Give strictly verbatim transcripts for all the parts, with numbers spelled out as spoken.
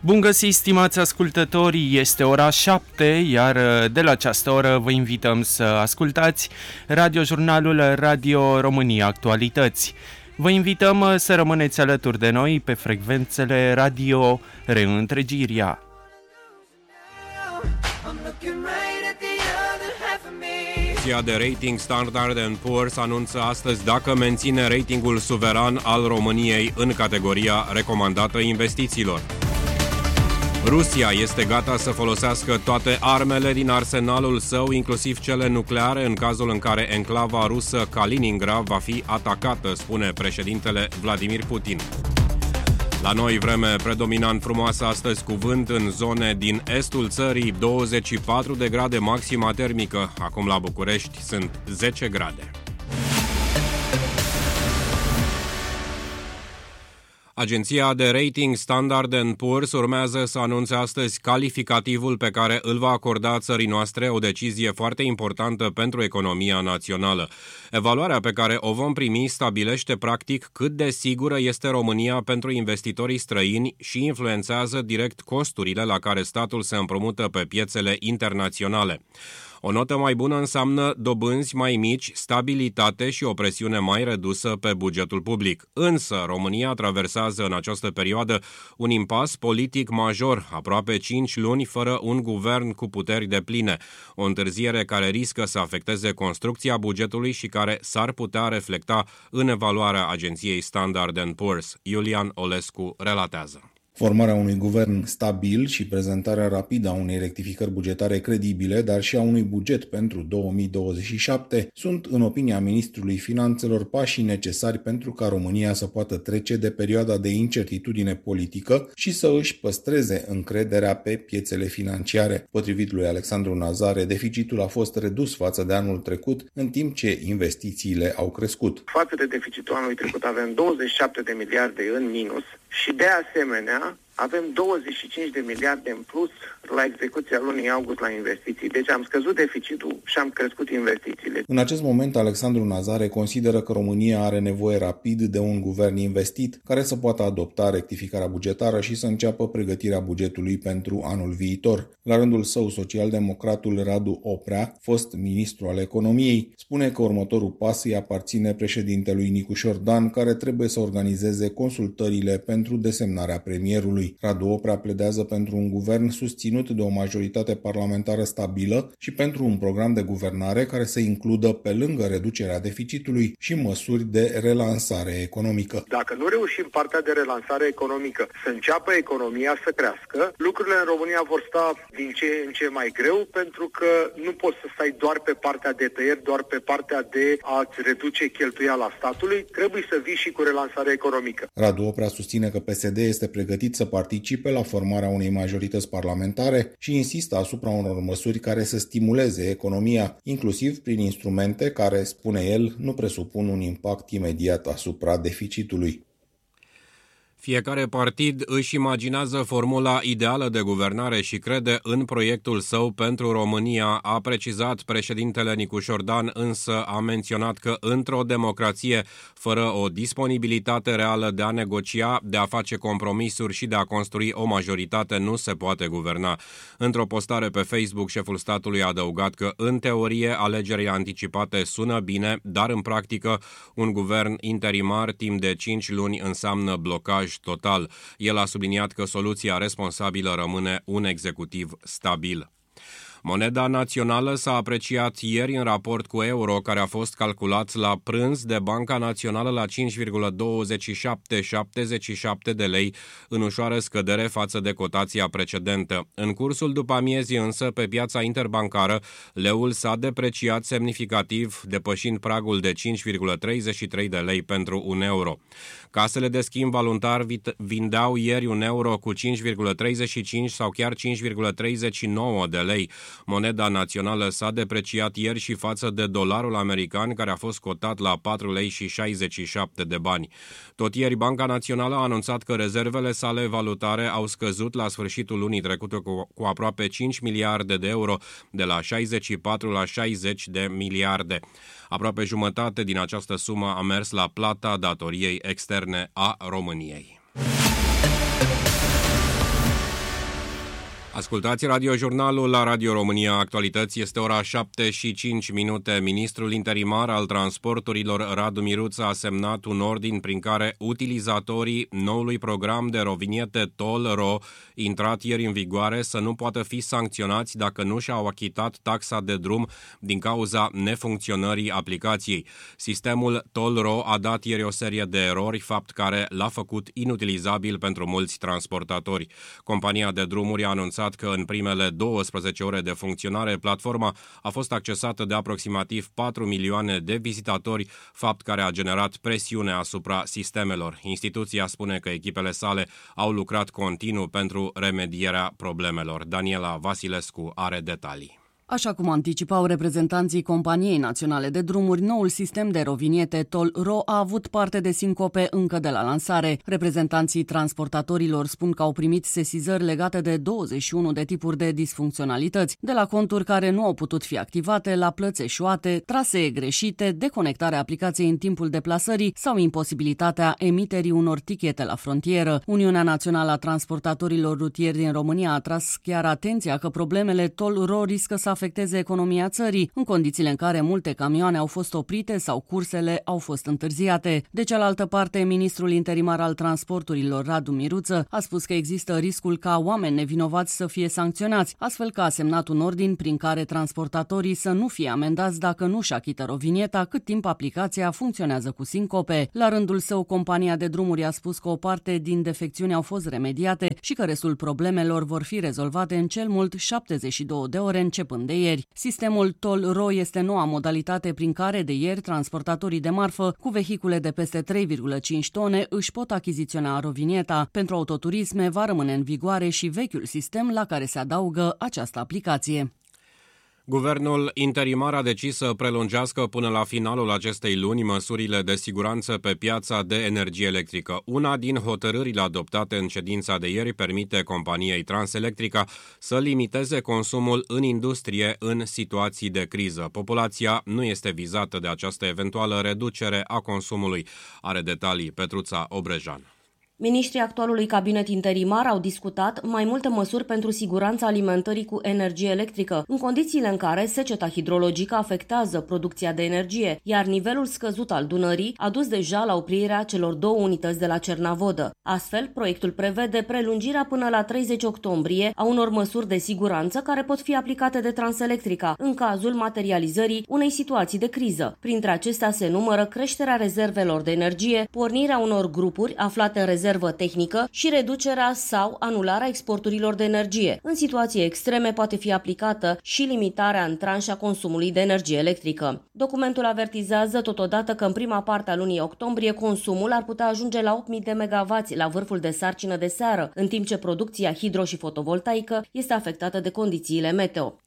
Bun găsit, stimați ascultători, este ora șapte, iar de la această oră vă invităm să ascultați radiojurnalul Radio România Actualități. Vă invităm să rămâneți alături de noi pe frecvențele Radio Reîntregirea. Agenția de rating Standard and Poor's anunță astăzi dacă menține ratingul suveran al României în categoria recomandată investițiilor. Rusia este gata să folosească toate armele din arsenalul său, inclusiv cele nucleare, în cazul în care enclava rusă Kaliningrad va fi atacată, spune președintele Vladimir Putin. La noi vreme predominant frumoasă astăzi cu vânt în zone din estul țării, douăzeci și patru de grade maxima termică. Acum la București sunt zece grade. Agenția de rating Standard and Poor's urmează să anunțe astăzi calificativul pe care îl va acorda țării noastre, o decizie foarte importantă pentru economia națională. Evaluarea pe care o vom primi stabilește practic cât de sigură este România pentru investitorii străini și influențează direct costurile la care statul se împrumută pe piețele internaționale. O notă mai bună înseamnă dobânzi mai mici, stabilitate și o presiune mai redusă pe bugetul public. Însă, România traversează în această perioadă un impas politic major, aproape cinci luni fără un guvern cu puteri depline, o întârziere care riscă să afecteze construcția bugetului și care s-ar putea reflecta în evaluarea agenției Standard and Poor's. Iulian Olescu relatează. Formarea unui guvern stabil și prezentarea rapidă a unei rectificări bugetare credibile, dar și a unui buget pentru două mii douăzeci și șapte, sunt, în opinia ministrului Finanțelor, pașii necesari pentru ca România să poată trece de perioada de incertitudine politică și să își păstreze încrederea pe piețele financiare. Potrivit lui Alexandru Nazare, deficitul a fost redus față de anul trecut, în timp ce investițiile au crescut. Față de deficitul anului trecut avem douăzeci și șapte de miliarde în minus și, de asemenea, avem douăzeci și cinci de miliarde în plus la execuția lunii august la investiții. Deci am scăzut deficitul și am crescut investițiile. În acest moment, Alexandru Nazare consideră că România are nevoie rapid de un guvern investit care să poată adopta rectificarea bugetară și să înceapă pregătirea bugetului pentru anul viitor. La rândul său, socialdemocratul Radu Oprea, fost ministru al economiei, spune că următorul pas îi aparține președintelui Nicușor Dan, care trebuie să organizeze consultările pentru desemnarea premierului. Radu Oprea pledează pentru un guvern susținut de o majoritate parlamentară stabilă și pentru un program de guvernare care să includă, pe lângă reducerea deficitului, și măsuri de relansare economică. Dacă nu reușim partea de relansare economică, să înceapă economia să crească, lucrurile în România vor sta din ce în ce mai greu, pentru că nu poți să stai doar pe partea de tăieri, doar pe partea de a-ți reduce cheltuiala statului, trebuie să vii și cu relansare economică. Radu Oprea susține că P S D este pregătit să participe la formarea unei majorități parlamentare și insistă asupra unor măsuri care să stimuleze economia, inclusiv prin instrumente care, spune el, nu presupun un impact imediat asupra deficitului. Fiecare partid își imaginează formula ideală de guvernare și crede în proiectul său pentru România, a precizat președintele Nicușor Dan, însă a menționat că într-o democrație, fără o disponibilitate reală de a negocia, de a face compromisuri și de a construi o majoritate, nu se poate guverna. Într-o postare pe Facebook, șeful statului a adăugat că, în teorie, alegerile anticipate sună bine, dar în practică, un guvern interimar timp de cinci luni înseamnă blocaj total. El a subliniat că soluția responsabilă rămâne un executiv stabil. Moneda națională s-a apreciat ieri în raport cu euro, care a fost calculat la prânz de Banca Națională la cinci virgulă douăzeci și șapte șaptezeci și șapte de lei, în ușoară scădere față de cotația precedentă. În cursul după amiezii însă, pe piața interbancară, leul s-a depreciat semnificativ, depășind pragul de cinci virgulă treizeci și trei de lei pentru un euro. Casele de schimb voluntar vindeau ieri un euro cu cinci virgulă treizeci și cinci sau chiar cinci virgulă treizeci și nouă de lei. Moneda națională s-a depreciat ieri și față de dolarul american, care a fost cotat la patru lei și șaizeci și șapte de bani. Tot ieri, Banca Națională a anunțat că rezervele sale valutare au scăzut la sfârșitul lunii trecute cu, cu aproape cinci miliarde de euro, de la șaizeci și patru la șaizeci de miliarde. Aproape jumătate din această sumă a mers la plata datoriei externe a României. Ascultați radiojurnalul la Radio România Actualități. Este ora șapte și cinci minute. Ministrul interimar al transporturilor Radu Miruță a semnat un ordin prin care utilizatorii noului program de roviniete Toll-Ro, intrat ieri în vigoare, să nu poată fi sancționați dacă nu și-au achitat taxa de drum din cauza nefuncționării aplicației. Sistemul Toll-Ro a dat ieri o serie de erori, fapt care l-a făcut inutilizabil pentru mulți transportatori. Compania de drumuri a anunțat că în primele douăsprezece ore de funcționare, platforma a fost accesată de aproximativ patru milioane de vizitatori, fapt care a generat presiune asupra sistemelor. Instituția spune că echipele sale au lucrat continuu pentru remedierea problemelor. Daniela Vasilescu are detalii. Așa cum anticipau reprezentanții Companiei Naționale de Drumuri, noul sistem de roviniete Toll-Ro a avut parte de sincope încă de la lansare. Reprezentanții transportatorilor spun că au primit sesizări legate de douăzeci și unu de tipuri de disfuncționalități, de la conturi care nu au putut fi activate, la plăți eșuate, trasee greșite, deconectarea aplicației în timpul deplasării sau imposibilitatea emiterii unor tichete la frontieră. Uniunea Națională a Transportatorilor Rutieri din România a atras chiar atenția că problemele Toll-Ro riscă să afecteze economia țării, în condițiile în care multe camioane au fost oprite sau cursele au fost întârziate. De cealaltă parte, ministrul interimar al transporturilor, Radu Miruță, a spus că există riscul ca oameni nevinovați să fie sancționați, astfel că a semnat un ordin prin care transportatorii să nu fie amendați dacă nu-și achită rovinieta cât timp aplicația funcționează cu sincope. La rândul său, compania de drumuri a spus că o parte din defecțiuni au fost remediate și că restul problemelor vor fi rezolvate în cel mult șaptezeci și două de ore începând de ieri. Sistemul Toll-Ro este noua modalitate prin care de ieri transportatorii de marfă cu vehicule de peste trei virgulă cinci tone își pot achiziționa rovinieta. Pentru autoturisme va rămâne în vigoare și vechiul sistem la care se adaugă această aplicație. Guvernul interimar a decis să prelungească până la finalul acestei luni măsurile de siguranță pe piața de energie electrică. Una din hotărârile adoptate în ședința de ieri permite companiei Transelectrica să limiteze consumul în industrie în situații de criză. Populația nu este vizată de această eventuală reducere a consumului. Are detalii Petruța Obrejan. Ministrii actualului cabinet interimar au discutat mai multe măsuri pentru siguranța alimentării cu energie electrică, în condițiile în care seceta hidrologică afectează producția de energie, iar nivelul scăzut al Dunării a dus deja la oprirea celor două unități de la Cernavodă. Astfel, proiectul prevede prelungirea până la treizeci octombrie a unor măsuri de siguranță care pot fi aplicate de Transelectrica în cazul materializării unei situații de criză. Printre acestea se numără creșterea rezervelor de energie, pornirea unor grupuri aflate în rezervă tehnică și reducerea sau anularea exporturilor de energie. În situații extreme poate fi aplicată și limitarea în tranșa consumului de energie electrică. Documentul avertizează totodată că în prima parte a lunii octombrie consumul ar putea ajunge la opt mii de megavați la vârful de sarcină de seară, în timp ce producția hidro și fotovoltaică este afectată de condițiile meteo.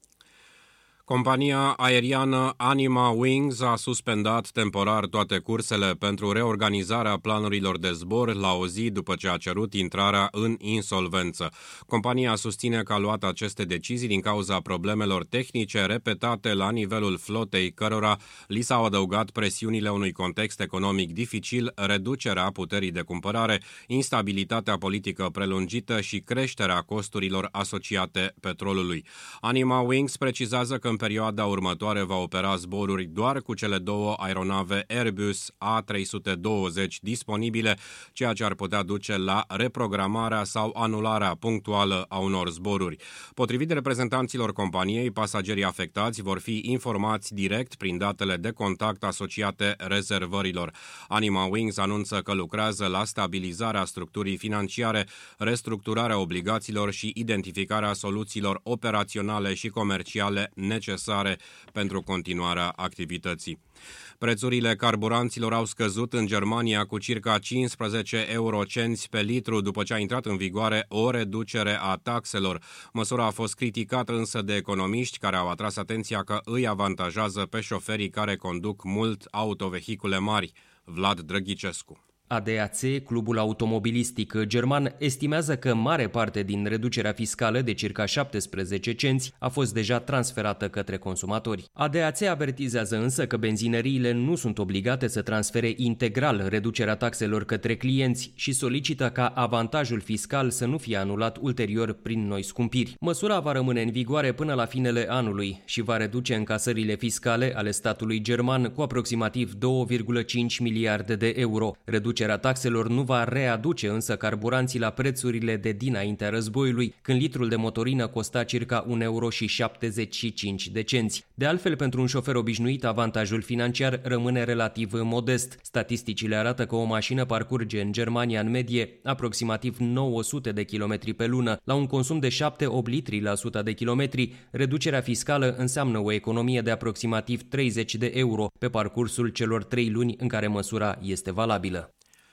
Compania aeriană Anima Wings a suspendat temporar toate cursele pentru reorganizarea planurilor de zbor la o zi după ce a cerut intrarea în insolvență. Compania susține că a luat aceste decizii din cauza problemelor tehnice repetate la nivelul flotei, cărora li s-au adăugat presiunile unui context economic dificil, reducerea puterii de cumpărare, instabilitatea politică prelungită și creșterea costurilor asociate petrolului. Anima Wings precizează că în perioada următoare va opera zboruri doar cu cele două aeronave Airbus A trei sute douăzeci disponibile, ceea ce ar putea duce la reprogramarea sau anularea punctuală a unor zboruri. Potrivit reprezentanților companiei, pasagerii afectați vor fi informați direct prin datele de contact asociate rezervărilor. Anima Wings anunță că lucrează la stabilizarea structurii financiare, restructurarea obligațiilor și identificarea soluțiilor operaționale și comerciale necesare pentru continuarea activității. Prețurile carburanților au scăzut în Germania cu circa cincisprezece eurocenți pe litru după ce a intrat în vigoare o reducere a taxelor. Măsura a fost criticată însă de economiști care au atras atenția că îi avantajează pe șoferii care conduc mult autovehicule mari. Vlad Drăghicescu. A D A C, clubul automobilistic german, estimează că mare parte din reducerea fiscală de circa șaptesprezece cenți a fost deja transferată către consumatori. A D A C avertizează însă că benzinăriile nu sunt obligate să transfere integral reducerea taxelor către clienți și solicită ca avantajul fiscal să nu fie anulat ulterior prin noi scumpiri. Măsura va rămâne în vigoare până la finele anului și va reduce încasările fiscale ale statului german cu aproximativ două virgulă cinci miliarde de euro. Reducerea taxelor nu va readuce însă carburanții la prețurile de dinaintea războiului, când litrul de motorină costa circa un euro și șaptezeci și cinci de cenți. De altfel, pentru un șofer obișnuit, avantajul financiar rămâne relativ modest. Statisticile arată că o mașină parcurge în Germania în medie aproximativ nouă sute de kilometri pe lună. La un consum de șapte opt litri la sută de kilometri, reducerea fiscală înseamnă o economie de aproximativ treizeci de euro pe parcursul celor trei luni în care măsura este valabilă.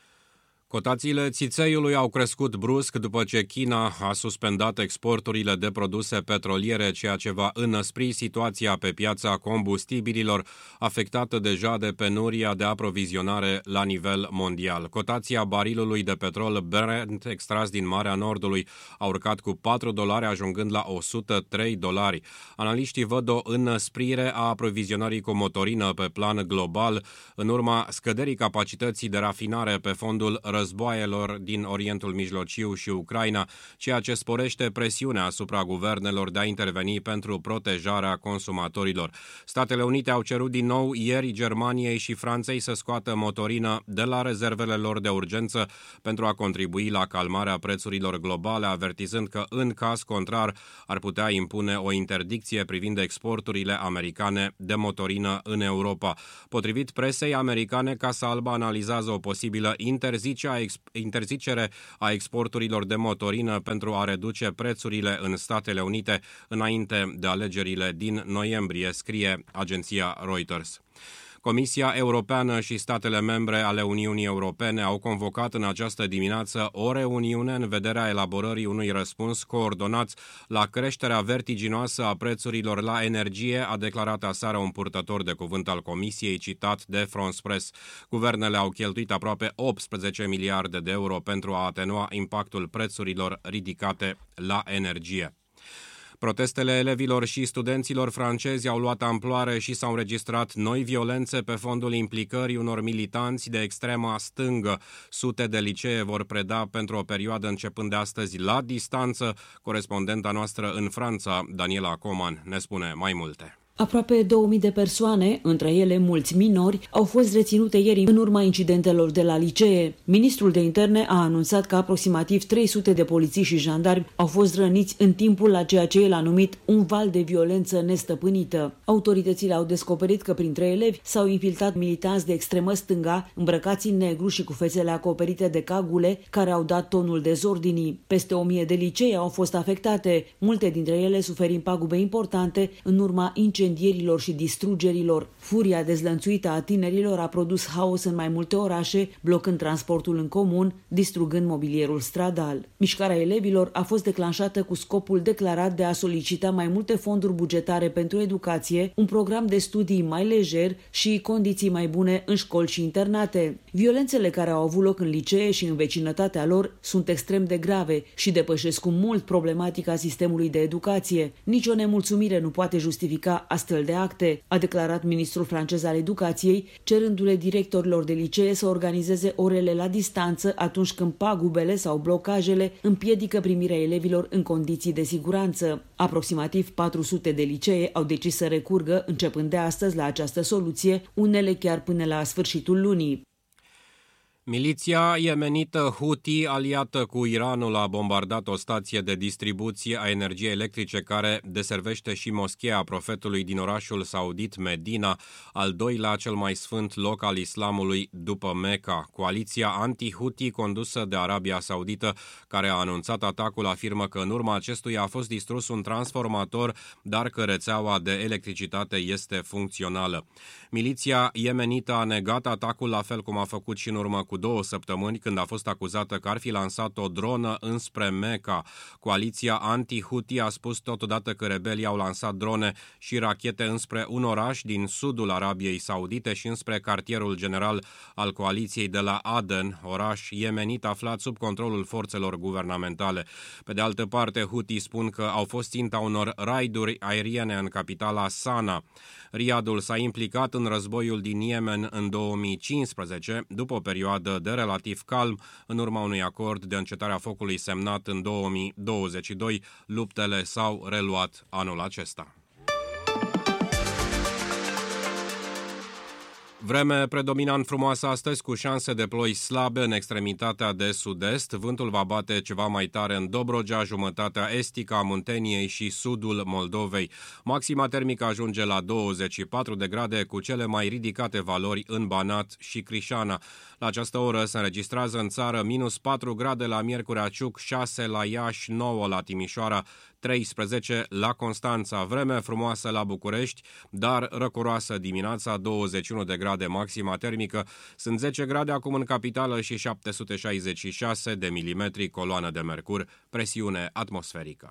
Cotațiile țițeiului au crescut brusc după ce China a suspendat exporturile de produse petroliere, ceea ce va înăspri situația pe piața combustibililor, afectată deja de penuria de aprovizionare la nivel mondial. Cotația barilului de petrol Brent extras din Marea Nordului a urcat cu patru dolari, ajungând la o sută trei dolari. Analiștii văd o înăsprire a aprovizionării cu motorină pe plan global, în urma scăderii capacității de rafinare pe fondul războaielor din Orientul Mijlociu și Ucraina, ceea ce sporește presiunea asupra guvernelor de a interveni pentru protejarea consumatorilor. Statele Unite au cerut din nou ieri Germaniei și Franței să scoată motorină de la rezervele lor de urgență pentru a contribui la calmarea prețurilor globale, avertizând că în caz contrar ar putea impune o interdicție privind exporturile americane de motorină în Europa. Potrivit presei americane, Casa Albă analizează o posibilă interzicere interzicere a exporturilor de motorină pentru a reduce prețurile în Statele Unite înainte de alegerile din noiembrie, scrie agenția Reuters. Comisia Europeană și statele membre ale Uniunii Europene au convocat în această dimineață o reuniune în vederea elaborării unui răspuns coordonat la creșterea vertiginoasă a prețurilor la energie, a declarat aseară un purtător de cuvânt al Comisiei citat de France Press. Guvernele au cheltuit aproape optsprezece miliarde de euro pentru a atenua impactul prețurilor ridicate la energie. Protestele elevilor și studenților francezi au luat amploare și s-au înregistrat noi violențe pe fondul implicării unor militanți de extrema stângă. Sute de licee vor preda pentru o perioadă începând de astăzi la distanță. Corespondenta noastră în Franța, Daniela Coman, ne spune mai multe. Aproape două mii de persoane, între ele mulți minori, au fost reținute ieri în urma incidentelor de la licee. Ministrul de Interne a anunțat că aproximativ trei sute de polițiști și jandarmi au fost răniți în timpul la ceea ce el a numit un val de violență nestăpânită. Autoritățile au descoperit că printre elevi s-au infiltrat militanți de extremă stânga, îmbrăcați în negru și cu fețele acoperite de cagule, care au dat tonul dezordinii. Peste o mie de licee au fost afectate, multe dintre ele suferind pagube importante în urma incendierilor incendierilor și distrugerilor. Furia dezlănțuită a tinerilor a produs haos în mai multe orașe, blocând transportul în comun, distrugând mobilierul stradal. Mișcarea elevilor a fost declanșată cu scopul declarat de a solicita mai multe fonduri bugetare pentru educație, un program de studii mai lejer și condiții mai bune în școli și internate. Violențele care au avut loc în licee și în vecinătatea lor sunt extrem de grave și depășesc cu mult problematica sistemului de educație. Nici o nemulțumire nu poate justifica astfel de acte, a declarat ministrul francez al educației, cerându-le directorilor de licee să organizeze orele la distanță atunci când pagubele sau blocajele împiedică primirea elevilor în condiții de siguranță. Aproximativ patru sute de licee au decis să recurgă începând de astăzi la această soluție, unele chiar până la sfârșitul lunii. Miliția yemenită Houthi, aliată cu Iranul, a bombardat o stație de distribuție a energiei electrice care deservește și moscheea profetului din orașul saudit Medina, al doilea cel mai sfânt loc al islamului după Mecca. Coaliția anti-Houthi condusă de Arabia Saudită, care a anunțat atacul, afirmă că în urma acestuia a fost distrus un transformator, dar că rețeaua de electricitate este funcțională. Miliția yemenită a negat atacul, la fel cum a făcut și în urmă cu cu două săptămâni, când a fost acuzată că ar fi lansat o dronă înspre Mecca. Coaliția anti-Houthi a spus totodată că rebelii au lansat drone și rachete înspre un oraș din sudul Arabiei Saudite și înspre cartierul general al coaliției de la Aden, oraș iemenit aflat sub controlul forțelor guvernamentale. Pe de altă parte, Houthi spun că au fost ținta unor raiduri aeriene în capitala Sana. Riyadul s-a implicat în războiul din Yemen în două mii cincisprezece, după o perioadă de relativ calm, în urma unui acord de încetare a focului semnat în două mii douăzeci și doi. Luptele s-au reluat anul acesta. Vreme predominant frumoasă astăzi, cu șanse de ploi slabe în extremitatea de sud-est. Vântul va bate ceva mai tare în Dobrogea, jumătatea estică a Munteniei și sudul Moldovei. Maxima termică ajunge la douăzeci și patru de grade, cu cele mai ridicate valori în Banat și Crișana. La această oră se înregistrează în țară minus patru grade la Miercurea Ciuc, șase la Iași, nouă la Timișoara, treisprezece la Constanța. Vreme frumoasă la București, dar răcoroasă dimineața, douăzeci și unu de grade maxima termică. Sunt zece grade acum în capitală și șapte sute șaizeci și șase de milimetri coloană de mercur, presiune atmosferică.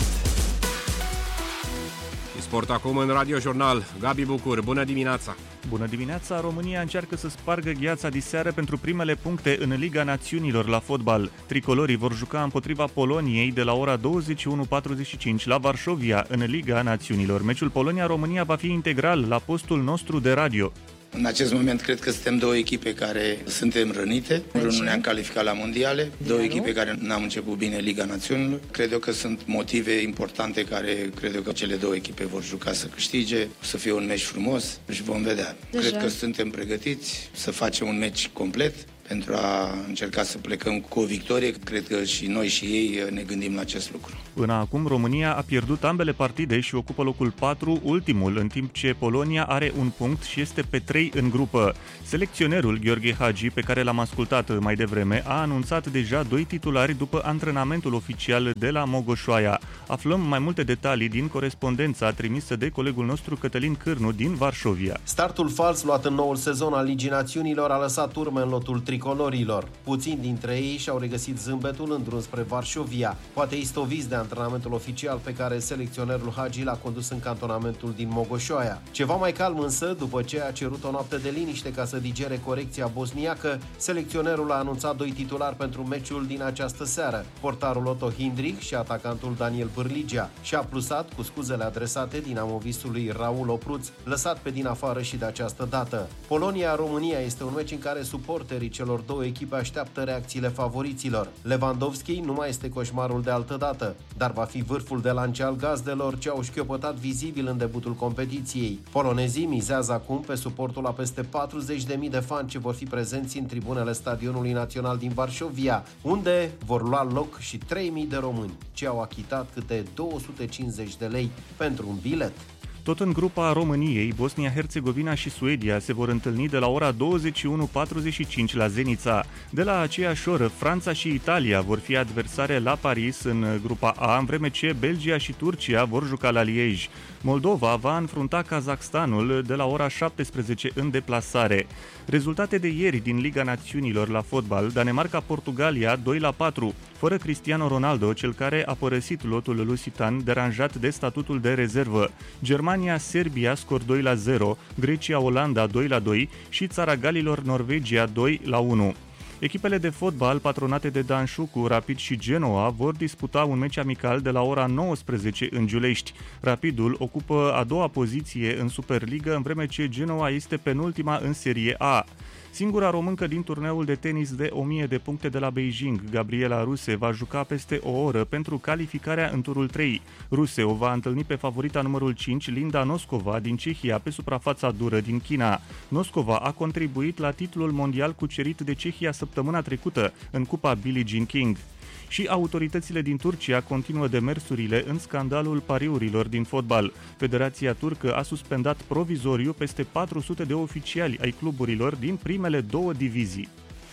Sport acum în Radio Jurnal. Gabi Bucur, bună dimineața! Bună dimineața! România încearcă să spargă gheața diseară pentru primele puncte în Liga Națiunilor la fotbal. Tricolorii vor juca împotriva Poloniei de la ora douăzeci și unu patruzeci și cinci la Varșovia în Liga Națiunilor. Meciul Polonia-România va fi integral la postul nostru de radio. În acest moment cred că suntem două echipe care suntem rănite. Nu ne-am calificat la mondiale, două echipe care n-am început bine Liga Națiunilor. Cred eu că sunt motive importante care cred eu că cele două echipe vor juca să câștige, să fie un meci frumos și vom vedea. Deja. Cred că suntem pregătiți să facem un meci complet pentru a încerca să plecăm cu o victorie. Cred că și noi și ei ne gândim la acest lucru. Până acum, România a pierdut ambele partide și ocupă locul patru, ultimul, în timp ce Polonia are un punct și este pe trei în grupă. Selecționerul Gheorghe Hagi, pe care l-am ascultat mai devreme, a anunțat deja doi titulari după antrenamentul oficial de la Mogoșoaia. Aflăm mai multe detalii din corespondența trimisă de colegul nostru Cătălin Cârnu din Varșovia. Startul fals luat în noul sezon al Ligii Națiunilor a lăsat urme în lotul tricolorilor. Puțini dintre ei și-au regăsit zâmbetul în drum spre Varșovia, poate istoviți de antrenamentul oficial pe care selecționerul Hagi l-a condus în cantonamentul din Mogoșoaia. Ceva mai calm însă, după ce a cerut o noapte de liniște ca să digere corecția bosniacă, selecționerul a anunțat doi titulari pentru meciul din această seară, portarul Otto Hindrich și atacantul Daniel Bârligea, și a plusat cu scuzele adresate dinamovistului Raul Opruț, lăsat pe din afară și de această dată. Polonia-România este un meci în care suporterii celor două echipe așteaptă reacțiile favoriților. Lewandowski nu mai este coșmarul de altădată, dar va fi vârful de lance al gazdelor ce au șchiopătat vizibil în debutul competiției. Polonezii mizează acum pe suportul a peste patruzeci de mii de fani ce vor fi prezenți în tribunele Stadionului Național din Varșovia, unde vor lua loc și trei mii de români, ce au achitat câte două sute cincizeci de lei pentru un bilet. Tot în grupa României, Bosnia-Herzegovina și Suedia se vor întâlni de la ora douăzeci și unu patruzeci și cinci la Zenica. De la aceeași oră, Franța și Italia vor fi adversare la Paris în grupa A, în vreme ce Belgia și Turcia vor juca la Liege. Moldova va înfrunta Kazakhstanul de la ora șaptesprezece în deplasare. Rezultate de ieri din Liga Națiunilor la fotbal: Danemarca-Portugalia doi la patru, fără Cristiano Ronaldo, cel care a părăsit lotul lusitan deranjat de statutul de rezervă. Germania-Serbia scor doi la zero, Grecia-Olanda doi la doi și Țara Galilor Norvegia doi la unu. Echipele de fotbal patronate de Dan Șucu, Rapid și Genoa vor disputa un meci amical de la ora nouăsprezece în Giulești. Rapidul ocupă a doua poziție în Superliga, în vreme ce Genoa este penultima în Serie A. Singura româncă din turneul de tenis de o mie de puncte de la Beijing, Gabriela Ruse, va juca peste o oră pentru calificarea în turul trei. Ruse o va întâlni pe favorita numărul cinci, Linda Noskova, din Cehia, pe suprafața dură din China. Noskova a contribuit la titlul mondial cucerit de Cehia săptămâna trecută în Cupa Billie Jean King. Și autoritățile din Turcia continuă demersurile în scandalul pariurilor din fotbal. Federația turcă a suspendat provizoriu peste patru sute de oficiali ai cluburilor din primele două divizii.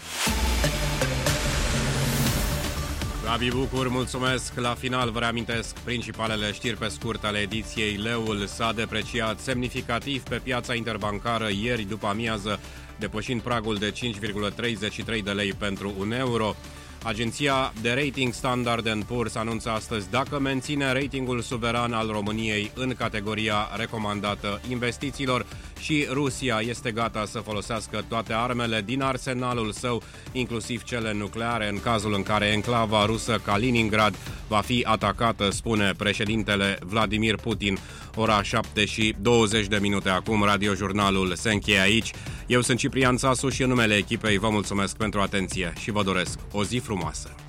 Gabi Bucur, mulțumesc! La final vă reamintesc principalele știri pe scurt ale ediției. Leul s-a depreciat semnificativ pe piața interbancară ieri după amiază, depășind pragul de cinci virgulă treizeci și trei de lei pentru un euro. Agenția de rating Standard and Poor's anunță astăzi dacă menține ratingul suveran al României în categoria recomandată investițiilor și Rusia este gata să folosească toate armele din arsenalul său, inclusiv cele nucleare, în cazul în care enclava rusă Kaliningrad va fi atacată, spune președintele Vladimir Putin. Ora șapte și douăzeci de minute acum, radiojurnalul se încheie aici. Eu sunt Ciprian Țasu și în numele echipei vă mulțumesc pentru atenție și vă doresc o zi frumoasă.